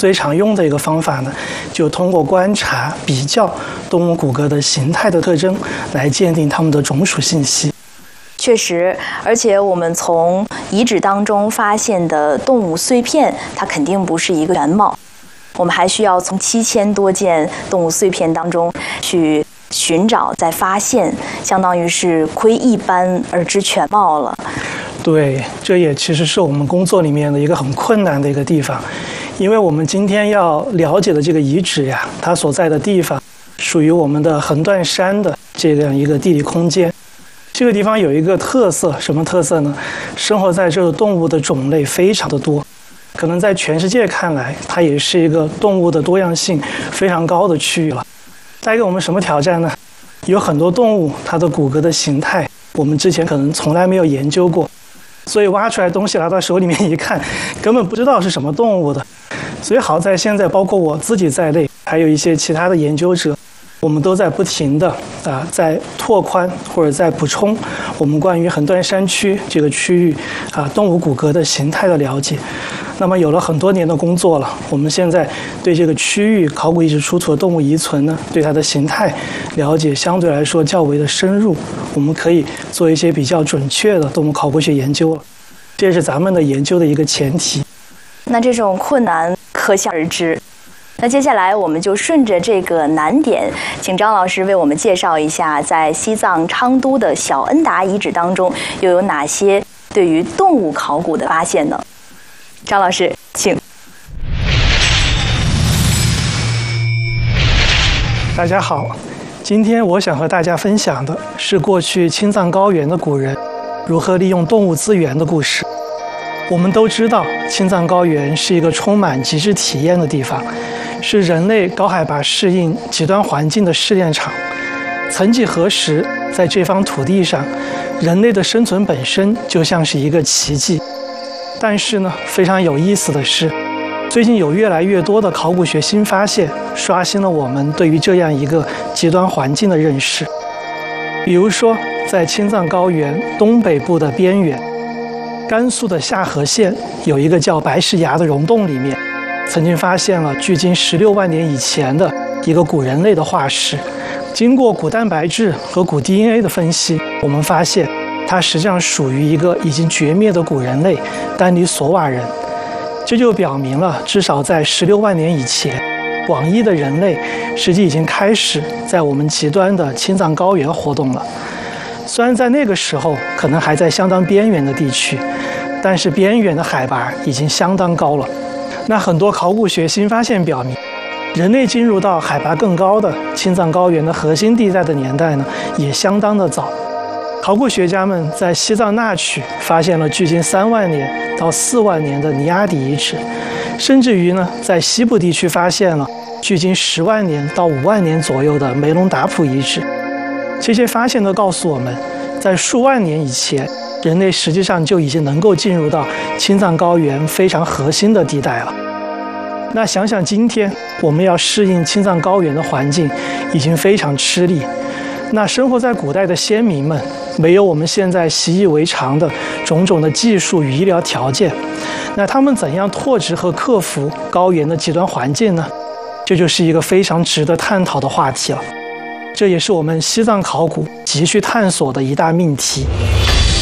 最常用的一个方法呢，就通过观察、比较动物骨骼的形态的特征，来鉴定它们的种属信息。 确实，而且我们从遗址当中发现的动物碎片，它肯定不是一个全貌。我们还需要从7000多件动物碎片当中去寻找、再发现，相当于是窥一斑而知全貌了。 对，这也其实是我们工作里面的一个很困难的一个地方，因为我们今天要了解的这个遗址呀，它所在的地方属于我们的横断山的这样一个地理空间。这个地方有一个特色，什么特色呢？生活在这的动物的种类非常的多，可能在全世界看来，它也是一个动物的多样性非常高的区域了。带给我们什么挑战呢？有很多动物，它的骨骼的形态，我们之前可能从来没有研究过，所以挖出来东西拿到手里面一看，根本不知道是什么动物的。所以好在现在，包括我自己在内，还有一些其他的研究者，我们都在不停的在拓宽或者在补充我们关于横断山区这个区域动物骨骼的形态的了解。那么有了很多年的工作了，我们现在对这个区域考古遗址出土的动物遗存呢，对它的形态了解相对来说较为的深入，我们可以做一些比较准确的动物考古学研究了。这是咱们的研究的一个前提。 那这种困难可想而知。那接下来我们就顺着这个难点，请张老师为我们介绍一下，在西藏昌都的小恩达遗址当中，又有哪些对于动物考古的发现呢？张老师，请。 大家好，今天我想和大家分享的是过去青藏高原的古人如何利用动物资源的故事。我们都知道，青藏高原是一个充满极致体验的地方，是人类高海拔适应极端环境的试炼场。曾几何时，在这方土地上，人类的生存本身就像是一个奇迹。但是呢，非常有意思的是，最近有越来越多的考古学新发现，刷新了我们对于这样一个极端环境的认识。比如说，在青藏高原东北部的边缘，甘肃的夏河县有一个叫白石崖的溶洞里面，曾经发现了距今16万年以前的一个古人类的化石。经过骨蛋白质和骨 DNA 的分析，我们发现它实际上属于一个已经绝灭的古人类丹尼索瓦人。这就表明了，至少在16万年以前，广义的人类实际已经开始在我们极端的青藏高原活动了。虽然在那个时候可能还在相当边缘的地区，但是边缘的海拔已经相当高了。那很多考古学新发现表明，人类进入到海拔更高的青藏高原的核心地带的年代呢，也相当的早。考古学家们在西藏那曲发现了距今3万年到4万年的尼阿底遗址，甚至于呢，在西部地区发现了距今10万年到5万年左右的梅隆达普遗址。这些发现都告诉我们，在数万年以前，人类实际上就已经能够进入到青藏高原非常核心的地带了。那想想今天我们要适应青藏高原的环境，已经非常吃力。那生活在古代的先民们，没有我们现在习以为常的种种的技术与医疗条件，那他们怎样拓殖和克服高原的极端环境呢？这就是一个非常值得探讨的话题了。这也是我们西藏考古急需探索的一大命题。